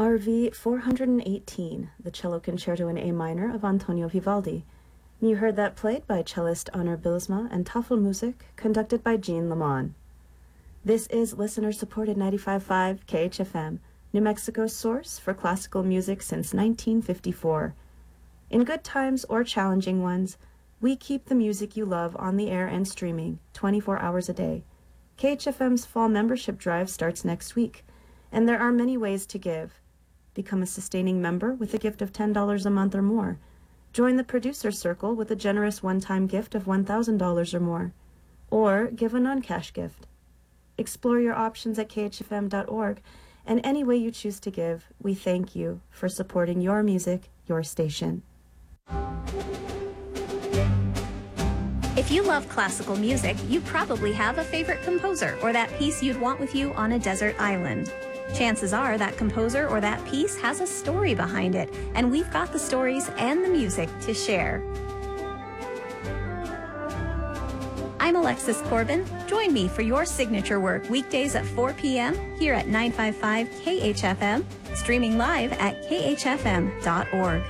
RV 418, the cello concerto in A minor of Antonio Vivaldi. You heard that played by cellist Honor Bilsma and Tafelmusik, conducted by Jean Lamont. This is listener-supported 95.5 KHFM, New Mexico's source for classical music since 1954. In good times or challenging ones, we keep the music you love on the air and streaming 24 hours a day. KHFM's fall membership drive starts next week, and there are many ways to give. Become a sustaining member with a gift of $10 a month or more. Join the producer circle with a generous one-time gift of $1,000 or more. Or give a non-cash gift. Explore your options at khfm.org, and any way you choose to give, we thank you for supporting your music, your station. If you love classical music, you probably have a favorite composer or that piece you'd want with you on a desert island. Chances are that composer or that piece has a story behind it, and we've got the stories and the music to share. I'm Alexis Corbin. Join me for your signature work weekdays at 4 p.m. here at 955 KHFM, streaming live at khfm.org.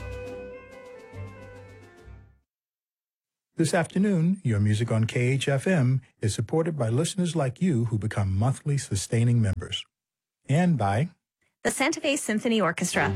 This afternoon, your music on KHFM is supported by listeners like you who become monthly sustaining members. And by the Santa Fe Symphony Orchestra.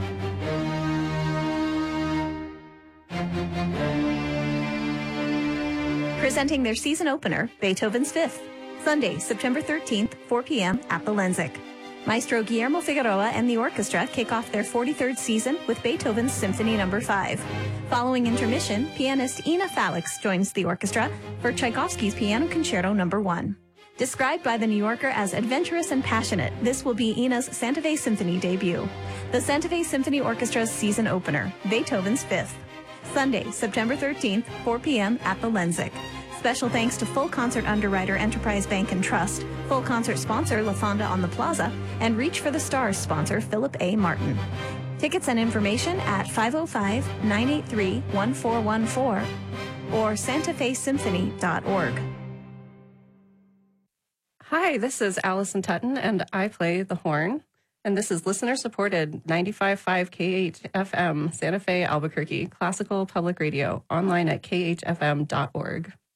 Presenting their season opener, Beethoven's Fifth, Sunday, September 13th, 4 p.m. at the Lenzik. Maestro Guillermo Figueroa and the orchestra kick off their 43rd season with Beethoven's Symphony No. 5. Following intermission, pianist Ina Falix joins the orchestra for Tchaikovsky's Piano Concerto No. 1. Described by The New Yorker as adventurous and passionate, this will be Ina's Santa Fe Symphony debut. The Santa Fe Symphony Orchestra's season opener, Beethoven's Fifth. Sunday, September 13th, 4 p.m. at the Lenzik. Special thanks to Full Concert underwriter Enterprise Bank and Trust, Full Concert sponsor La Fonda on the Plaza, and Reach for the Stars sponsor Philip A. Martin. Tickets and information at 505-983-1414 or santafesymphony.org. Hi, this is Allison Tutton, and I play the horn. And this is listener-supported 95.5 KHFM, Santa Fe, Albuquerque, classical public radio, online at khfm.org.